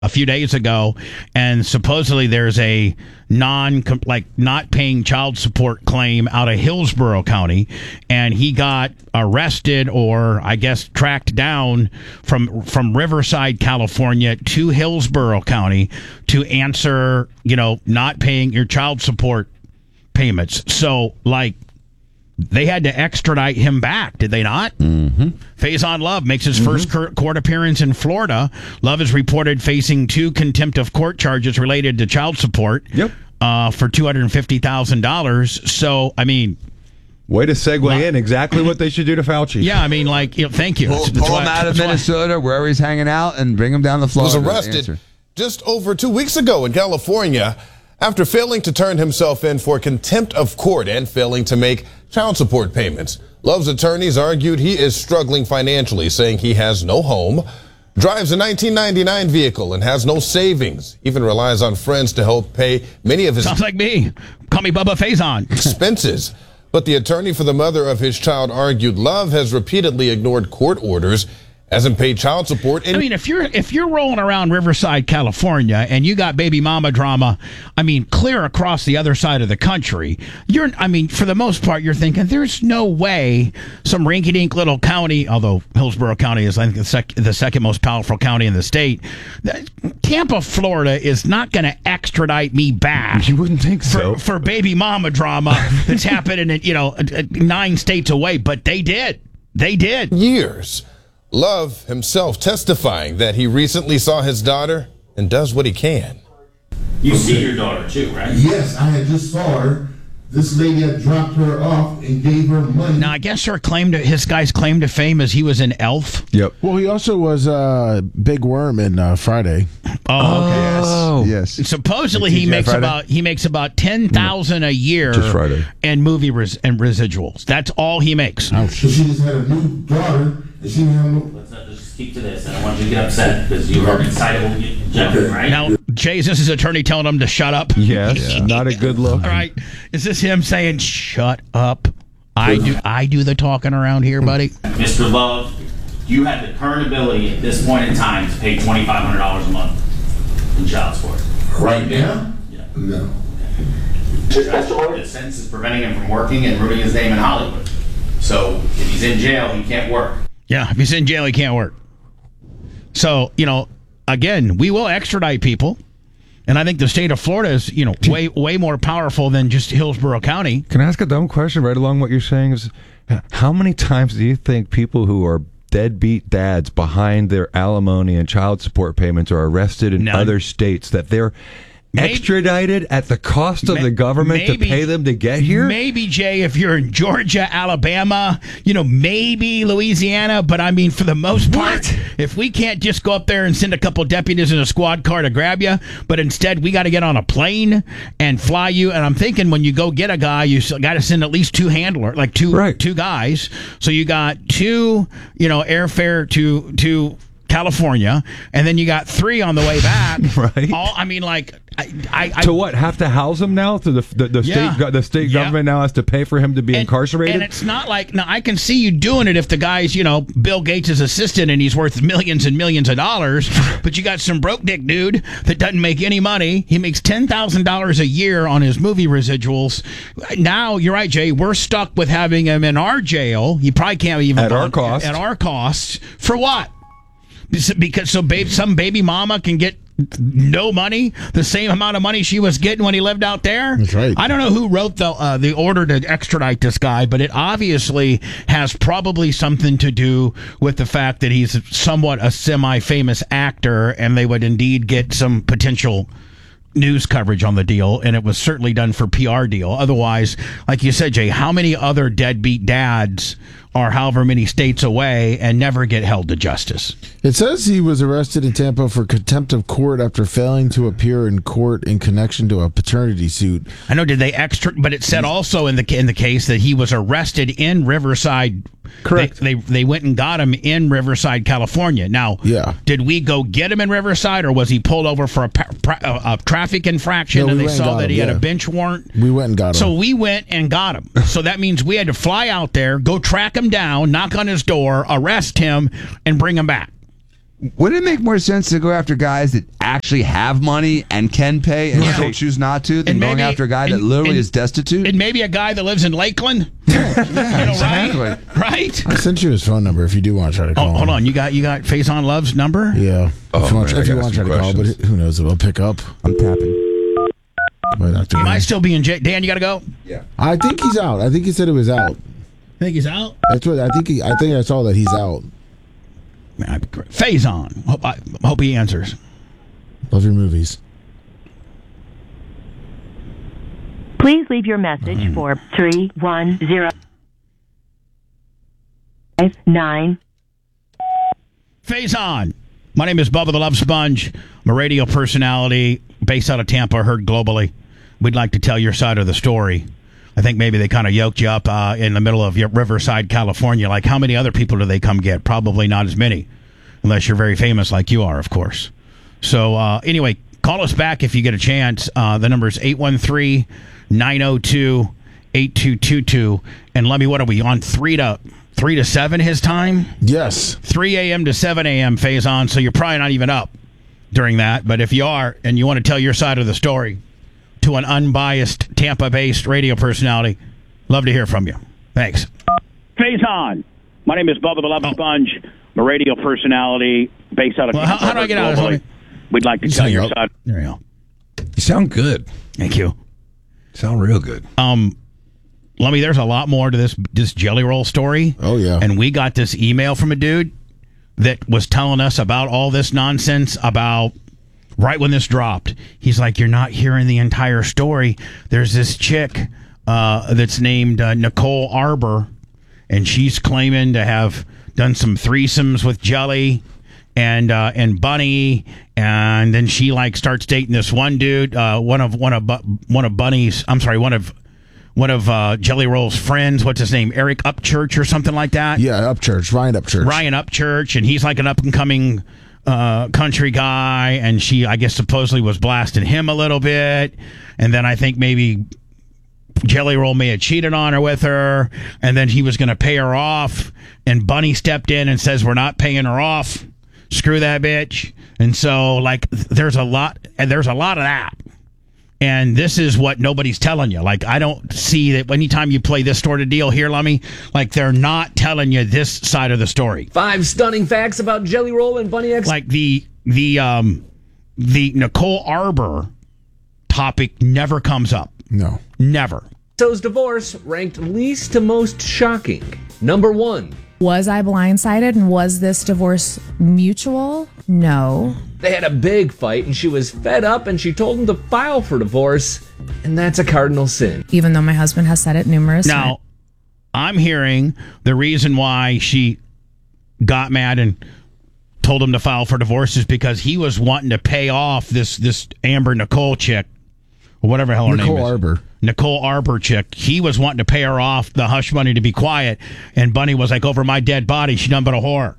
a few days ago, and supposedly there's a not paying child support claim out of Hillsborough County, and he got arrested, or I guess tracked down from Riverside, California to Hillsborough County to answer, not paying your child support payments. So, they had to extradite him back, did they not? Mm-hmm. Faison Love makes his first court appearance in Florida. Love is reported facing 2 contempt of court charges related to child support. Yep. For $250,000. So, way to segue in exactly what they should do to Fauci. Yeah, thank you. Pull him out of Minnesota, wherever he's hanging out, and bring him down to Florida. Was arrested just over 2 weeks ago in California after failing to turn himself in for contempt of court and failing to make child support payments. Love's attorneys argued he is struggling financially, saying he has no home, drives a 1999 vehicle, and has no savings. Even relies on friends to help pay many of his... Sounds like me. Call me Bubba Faison. ...expenses. But the attorney for the mother of his child argued Love has repeatedly ignored court orders, hasn't paid child support. If you're rolling around Riverside, California, and you got baby mama drama, clear across the other side of the country, for the most part, you're thinking there's no way some rinky-dink little county, although Hillsborough County is, I think, the second most powerful county in the state. Tampa, Florida is not going to extradite me back. You wouldn't think so. For baby mama drama that's happening in 9 states away, but they did. They did. Years. Love himself testifying that he recently saw his daughter and does what he can. You see your daughter too, right? Yes, I had just saw her. This lady had dropped her off and gave her money. Now, I guess his guy's claim to fame is he was an elf. Yep. Well, he also was Big Worm in Friday. Oh, okay. Yes. And supposedly he makes about $10,000 a year Just Friday. in movie and residuals. That's all he makes. So she just had a new daughter, and she didn't have no... Let's not just keep to this. I don't want you to get upset because you are excitable gentleman, right? Now, Jay, is this his attorney telling him to shut up? Yes. Not a good look. All right. Is this him saying, shut up? I do the talking around here, buddy. Mr. Love, you have the current ability at this point in time to pay $2,500 a month in child support. Right now? Yeah. No. The sentence is preventing him from working and ruining his name in Hollywood. So if he's in jail, he can't work. Yeah, if he's in jail, he can't work. So, again, we will extradite people. And I think the state of Florida is, way more powerful than just Hillsborough County. Can I ask a dumb question right along what you're saying? Is how many times do you think people who are deadbeat dads behind their alimony and child support payments are arrested in other states that they're extradited at the cost of the government to pay them to get here? Maybe, Jay, if you're in Georgia, Alabama, maybe Louisiana, but for the most part, if we can't just go up there and send a couple deputies in a squad car to grab you, but instead we got to get on a plane and fly you, and I'm thinking when you go get a guy, you got to send at least 2 handlers, like two guys, so you got 2, airfare to California, and then you got 3 on the way back. Right. To what? Have to house him now? To the state government now has to pay for him to be incarcerated? And it's not like, now I can see you doing it if the guy's, Bill Gates' assistant and he's worth millions and millions of dollars, but you got some broke dick dude that doesn't make any money. He makes $10,000 a year on his movie residuals. Now, you're right, Jay, we're stuck with having him in our jail. He probably can't even... At our cost. At our cost. For what? Because some baby mama can get no money, the same amount of money she was getting when he lived out there. That's right. I don't know who wrote the order to extradite this guy, but it obviously has probably something to do with the fact that he's somewhat a semi-famous actor, and they would indeed get some potential news coverage on the deal, and it was certainly done for PR deal. Otherwise, like you said, Jay, how many other deadbeat dads are however many states away and never get held to justice? It says he was arrested in Tampa for contempt of court after failing to appear in court in connection to a paternity suit. I know, did they but it said also in the case that he was arrested in Riverside. Correct. They went and got him in Riverside, California. Now, did we go get him in Riverside, or was he pulled over for a traffic infraction and they saw that he had a bench warrant? We went and got him. So we went and got him. So that means we had to fly out there, go track him down, knock on his door, arrest him, and bring him back. Would it make more sense to go after guys that actually have money and can pay and still choose not to than going after a guy that literally is destitute? And maybe a guy that lives in Lakeland. Right? Right? I sent you his phone number if you do want to try to call him. Hold on. You got Faison Love's number? Yeah. Oh, if you want to try to call, but who knows if I'll pick up. I'm tapping. He might still be in jail. Dan, you got to go? Yeah. I think he's out. I think he said it was out. Think he's out? That's what I think. I think I saw that he's out. Faison. Hope he answers. Love your movies. Please leave your message for 31059. Faison. My name is Bubba the Love Sponge. I'm a radio personality based out of Tampa, heard globally. We'd like to tell your side of the story. I think maybe they kind of yoked you up in the middle of Riverside, California. Like, how many other people do they come get? Probably not as many, unless you're very famous like you are, of course. So, anyway, call us back if you get a chance. The number is 813-902-8222. And let me, what are we, on 3 to 7 his time? Yes. 3 a.m. to 7 a.m. Faison, so you're probably not even up during that. But if you are, and you want to tell your side of the story to an unbiased Tampa-based radio personality, love to hear from you. Thanks. Faison. My name is Bubba the Love Sponge. I'm a radio personality based out of Tampa. How do I get out of this? We'd like to tell your side. There you go. You sound good. Thank you. Sound real good. Lummy, there's a lot more to this Jelly Roll story. Oh, yeah. And we got this email from a dude that was telling us about all this nonsense about right when this dropped. He's like, you're not hearing the entire story. There's this chick that's named Nicole Arbor, and she's claiming to have done some threesomes with Jelly and Bunny, and then she like starts dating this one dude, one of Jelly Roll's friends. What's his name? Eric Upchurch or something like that. Yeah, Upchurch. Ryan Upchurch, and he's like an up and coming country guy, and she, I guess, supposedly was blasting him a little bit, and then I think maybe Jelly Roll may have cheated on her with her, and then he was going to pay her off, and Bunny stepped in and says, we're not paying her off. Screw that bitch. And so, like, there's a lot of that. And this is what nobody's telling you. Like, I don't see that anytime you play this sort of deal here, Lummy, like, they're not telling you this side of the story. 5 stunning facts about Jelly Roll and Bunny X. Like, the Nicole Arbor topic never comes up. No. Never. So's divorce ranked least to most shocking. Number 1. Was I blindsided, and was this divorce mutual? No. They had a big fight, and she was fed up, and she told him to file for divorce, and that's a cardinal sin. Even though my husband has said it numerous times. Now, I'm hearing the reason why she got mad and told him to file for divorce is because he was wanting to pay off this Amber Nicole chick, or whatever the hell her name is. Nicole Arbor chick. He was wanting to pay her off the hush money to be quiet, and Bunny was like, over my dead body, she done but a whore.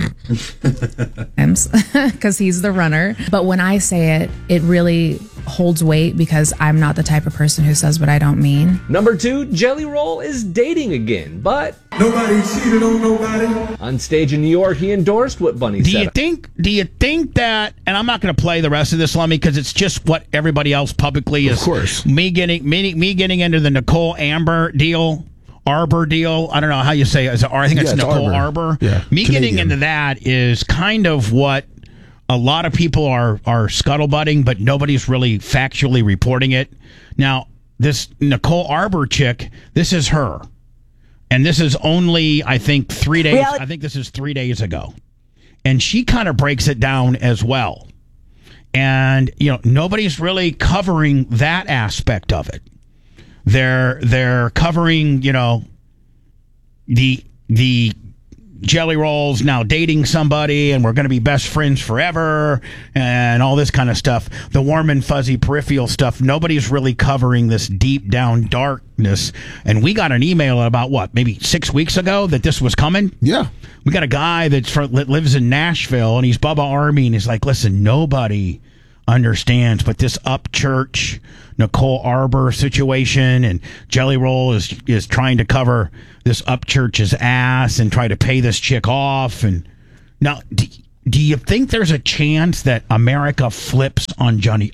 Because he's the runner. But when I say it, it really holds weight because I'm not the type of person who says what I don't mean. Number 2, Jelly Roll is dating again, but nobody cheated on nobody. On stage in New York, he endorsed what Bunny said. Do you think that, and I'm not going to play the rest of this, Lummy, because it's just what everybody else publicly is. Of course. Me getting into the Nicole Arbor deal. I don't know how you say it. I think it's Nicole Arbor. Yeah, Me Canadian. getting into that is kind of what a lot of people are scuttlebutting, but nobody's really factually reporting it. Now, this Nicole Arbor chick, this is her. And this is only, I think, 3 days. I think this is 3 days ago. And she kind of breaks it down as well. And, nobody's really covering that aspect of it. They're covering, the Jelly Rolls now dating somebody, and we're going to be best friends forever, and all this kind of stuff. The warm and fuzzy peripheral stuff. Nobody's really covering this deep down darkness. And we got an email about maybe 6 weeks ago that this was coming. Yeah. We got a guy that lives in Nashville, and he's Bubba Army, and he's like, listen, nobody understands, but this Upchurch Nicole Arbor situation, and Jelly Roll is trying to cover this Upchurch's ass and try to pay this chick off. And now, Do you think there's a chance that America flips on Jelly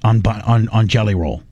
Roll?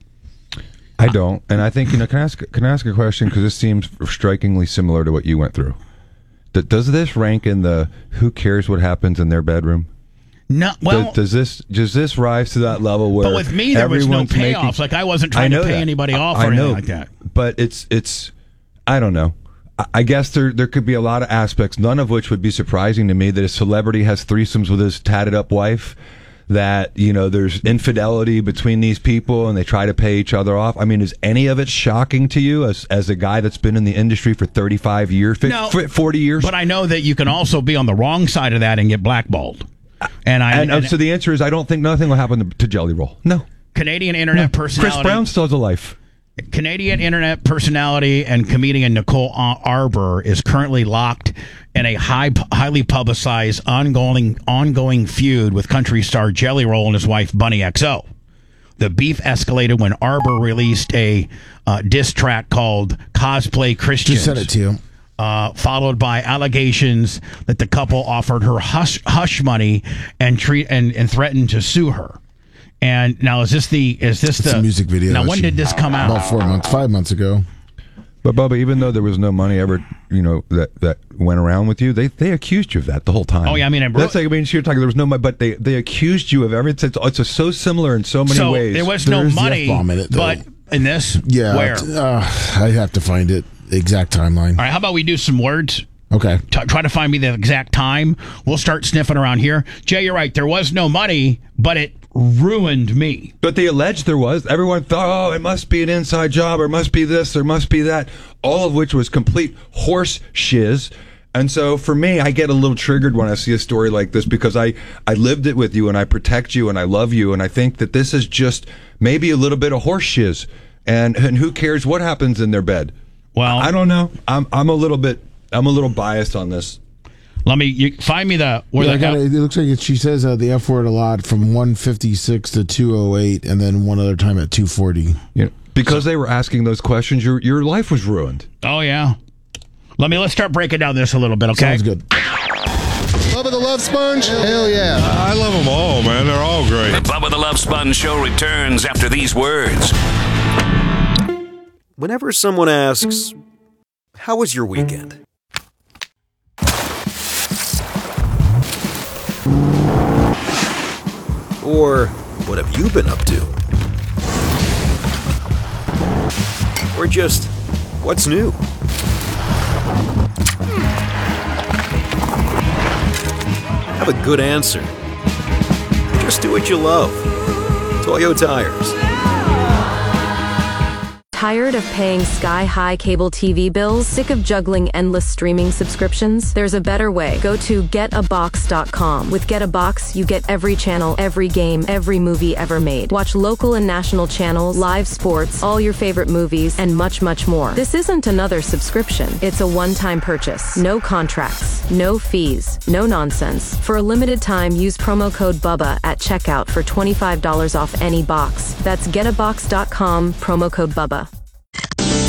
I don't, and I think can I ask a question, because this seems strikingly similar to what you went through. Does this rank in the who cares what happens in their bedroom? No. Well, does this rise to that level where? But with me, there was no payoffs. Like I wasn't trying to pay anybody off or anything like that. But it's I don't know. I guess there could be a lot of aspects, none of which would be surprising to me, that a celebrity has threesomes with his tatted up wife, that, there's infidelity between these people and they try to pay each other off. I mean, is any of it shocking to you as a guy that's been in the industry for 35 years, 40 years? But I know that you can also be on the wrong side of that and get blackballed. So the answer is I don't think nothing will happen to Jelly Roll. No. Canadian internet personality. Chris Brown still has a life. Canadian internet personality and comedian Nicole Arbour is currently locked in a highly publicized ongoing feud with country star Jelly Roll and his wife Bunny XO. The beef escalated when Arbour released a diss track called Cosplay Christians. Just sent it to you. Followed by allegations that the couple offered her hush money and threatened to sue her. And now is this the music video? Now when did this come out? About 5 months ago. But Bubba, even though there was no money ever, that went around with you, they accused you of that the whole time. Oh yeah, you're talking. There was no money, but they accused you of everything. It's so similar in so many ways. There was no money, but in this, where? I have to find it. The exact timeline. All right, how about we do some words? Okay. Try to find me the exact time. We'll start sniffing around here. Jay, you're right. There was no money, but it ruined me. But they alleged there was. Everyone thought, it must be an inside job, or must be this, or must be that. All of which was complete horse shiz. And so for me, I get a little triggered when I see a story like this, because I lived it with you, and I protect you, and I love you, and I think that this is just maybe a little bit of horse shiz. And who cares what happens in their bed? Well, I don't know. I'm a little biased on this. Find me the. It looks like she says the F word a lot, from 156 to 208, and then one other time at 240. Because they were asking those questions, your life was ruined. Oh yeah. Let's start breaking down this a little bit. Okay. Sounds good. Bubba the Love Sponge? Hell yeah. I love them all, man. They're all great. The Bubba the Love Sponge Show returns after these words. Whenever someone asks, "How was your weekend?" Or, "What have you been up to?" Or just, "What's new?" Have a good answer. Just do what you love. Toyo Tires. Tired of paying sky-high cable TV bills? Sick of juggling endless streaming subscriptions? There's a better way. Go to getabox.com. With GetAbox, you get every channel, every game, every movie ever made. Watch local and national channels, live sports, all your favorite movies, and much, much more. This isn't another subscription. It's a one-time purchase. No contracts, no fees, no nonsense. For a limited time, use promo code BUBBA at checkout for $25 off any box. That's getabox.com, promo code BUBBA.